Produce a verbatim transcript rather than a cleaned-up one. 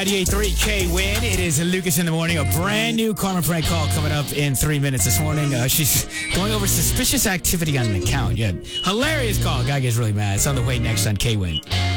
ninety-eight point three K-Win. It is Lucas in the morning. A brand new Carmen prank call coming up in three minutes this morning. Uh, she's going over suspicious activity on an account. Yeah, hilarious call. Guy gets really mad. It's on the way next on K-Win.